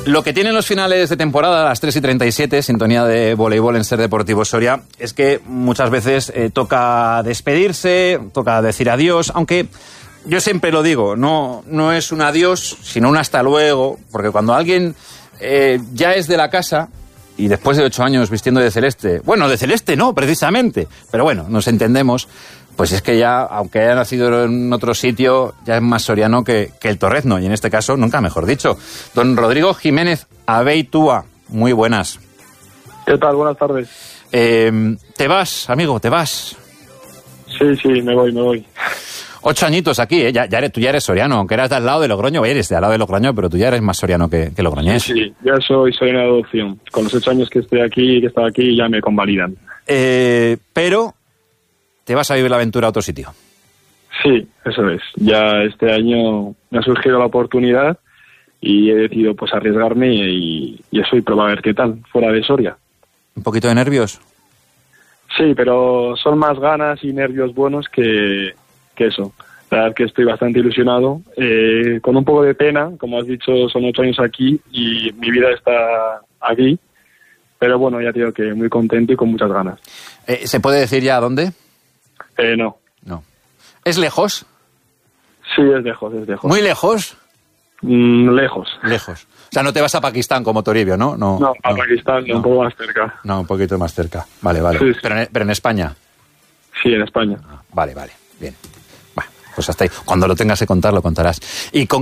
Lo que tienen los finales de temporada, a las 3:37, sintonía de voleibol en Ser Deportivo Soria, es que muchas veces toca despedirse, toca decir adiós, aunque yo siempre lo digo, no es un adiós, sino un hasta luego, porque cuando alguien ya es de la casa y después de 8 años vistiendo de celeste, bueno, de celeste no, precisamente, pero bueno, nos entendemos, pues es que ya, aunque haya nacido en otro sitio, ya es más soriano que el Torrezno, y en este caso, nunca mejor dicho. Don Rodrigo Jiménez Abeitua, muy buenas. ¿Qué tal? Buenas tardes. ¿Te vas, amigo? ¿Te vas? Sí, me voy. 8 añitos aquí, ¿eh? Tú ya eres soriano, aunque eras de al lado de Logroño, eres de al lado de Logroño, pero tú ya eres más soriano que logroñés. Sí, yo soy soriano de adopción. Con los 8 años que estoy aquí, que he estado aquí, ya me convalidan. Pero te vas a vivir la aventura a otro sitio. Sí, eso es. Ya este año me ha surgido la oportunidad y he decidido pues arriesgarme y eso, y probar a ver qué tal, fuera de Soria. ¿Un poquito de nervios? Sí, pero son más ganas y nervios buenos que eso. La verdad es que estoy bastante ilusionado, con un poco de pena, como has dicho, son 8 años aquí y mi vida está aquí, pero bueno, ya te digo que muy contento y con muchas ganas. ¿Se puede decir ya dónde? No. ¿Es lejos? Sí, es lejos. ¿Muy lejos? Lejos. O sea, no te vas a Pakistán como Toribio, ¿no? No, a Pakistán, un poco más cerca. No, un poquito más cerca. Vale. Sí. Pero en España. Sí, en España. Vale, bien. Bueno, pues hasta ahí. Cuando lo tengas que contar, lo contarás. ¿Y con